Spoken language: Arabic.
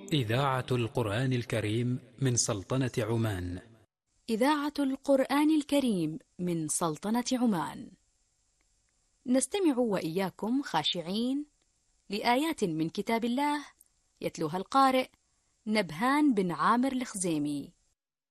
إذاعة القرآن الكريم من سلطنة عمان. إذاعة القرآن الكريم من سلطنة عمان. نستمع وإياكم خاشعين لآيات من كتاب الله يتلوها القارئ نبهان بن عامر الخزيمي.